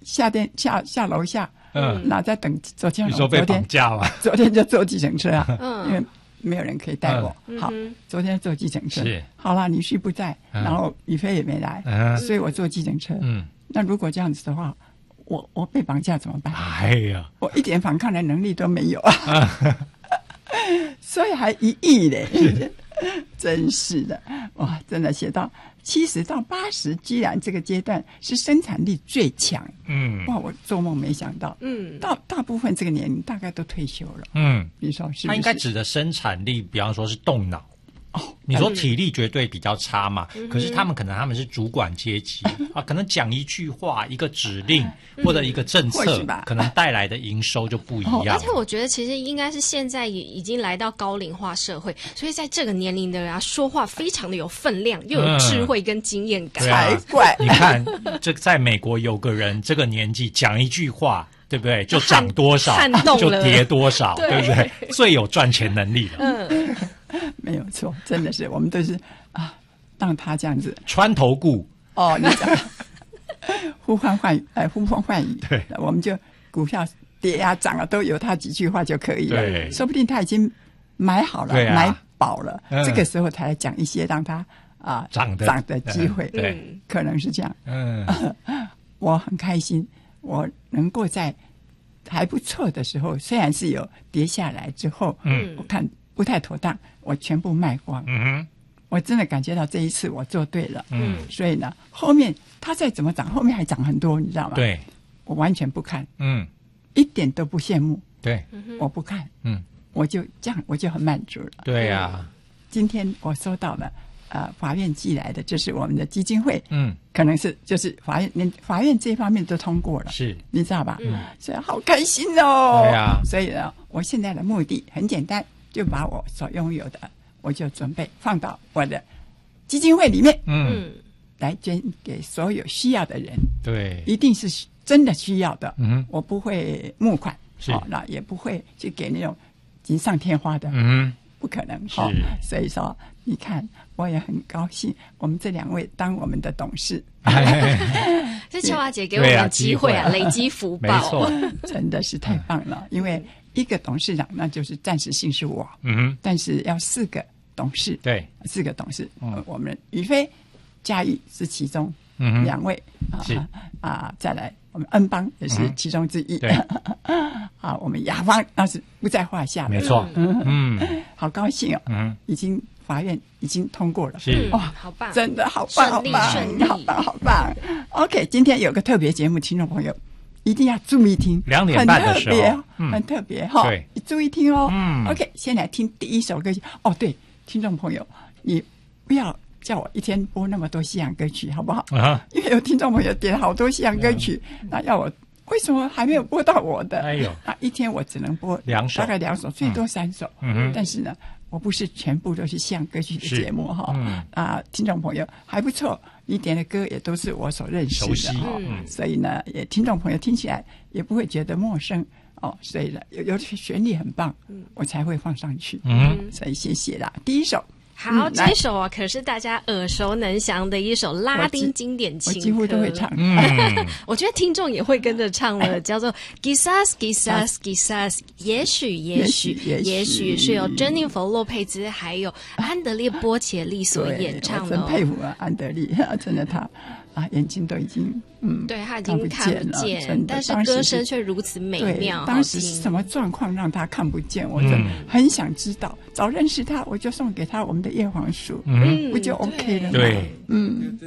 下楼下，那在等昨天。 你说被绑架吗？ 昨天就坐计程车啊，因为没有人可以带我。好，昨天坐计程车。 是。 好啦，女婿不在，然后宇飞也没来，所以我坐计程车。那如果这样子的话，我被绑架怎么办？ 哎呀， 我一点反抗的能力都没有啊！所以还1亿嘞，真是的哇！真的写到70到80，居然这个阶段是生产力最强。哇！我做梦没想到。大部分这个年龄大概都退休了。你说是不是？ 他应该指的生产力，比方说是动脑。你说体力绝对比较差嘛？可是他们是主管阶级啊，可能讲一句话、一个指令或者一个政策，可能带来的营收就不一样。 而且我觉得其实应该是现在也已经来到高龄化社会，所以在这个年龄的人啊，说话非常的有分量，又有智慧跟经验感， 才怪。 你看，这在美国有个人这个年纪讲一句话，对不对？就涨多少，就跌多少，对不对？最有赚钱能力了。 没有错，真的是我们都是啊，让他这样子穿头固哦，你讲呼风唤雨， 对， 我们就股票跌啊涨啊都有他几句话就可以了， 对， 说不定他已经买好了，买饱了，这个时候才讲一些让他涨的机会， 对， 可能是这样。我很开心，我能够在还不错的时候，虽然是有跌下来之后，我看不太妥当，我全部卖光。我真的感觉到这一次我做对了。所以呢，后面它再怎么涨，后面还涨很多，你知道吗？ 对， 我完全不看，一点都不羡慕。 对， 我不看，我就这样，我就很满足了。 对呀， 今天我收到了法院寄来的，这是我们的基金会，可能是就是法院这方面都通过了， 是， 你知道吧？所以好开心哦。 对呀， 所以呢，我现在的目的很简单，就把我所拥有的，我就准备放到我的基金会里面，来捐给所有需要的人。 对， 一定是真的需要的。我不会募款，那也不会去给那种锦上添花的，不可能。所以说，你看，我也很高兴，我们这2位当我们的董事。 这秋华姐给我们机会啊，累积福报， 没错， 真的是太棒了。因为一个董事长，那就是暂时性是我，但是要4个董事， 对 ，4个董事，我们宇飞、嘉玉是其中2位再来我们恩邦也是其中之一， 对， 我们雅芳那是不在话下， 没错， 好高兴哦，已经法院已经通过了， 是哇， 好棒， 真的好棒，好棒，好棒，好棒。OK， 今天有个特别节目，听众朋友一定要注意听 ，2点半的时候， 很特别哈， 对， 注意听哦。OK， 先来听第一首歌曲。哦，对，听众朋友，你不要叫我一天播那么多西洋歌曲，好不好？因为有听众朋友点好多西洋歌曲，那要我为什么还没有播到我的？ 哎呦， 一天我只能播 2首， 大概2首，最多3首。但是呢，我不是全部都是西洋歌曲的节目哈。听众朋友还不错，你点的歌也都是我所认识的，所以呢，也听众朋友听起来也不会觉得陌生哦。所以呢，有旋律很棒，我才会放上去。所以谢谢啦。第一首。 好，这首啊可是大家耳熟能详的一首拉丁经典情歌， 我几乎都会唱。 我觉得听众也会跟着唱了，叫做 Quizás Quizás Quizás， 也许是由珍妮佛·洛佩兹还有安德烈·波切利所演唱的。 我真佩服安德烈，真的他眼睛都已经对，他已经看不见，但是歌声却如此美妙。 当时是什么状况让他看不见？我真的很想知道。早认识他，我就送给他我们的叶黄素，不就 OK 了吗？ 对，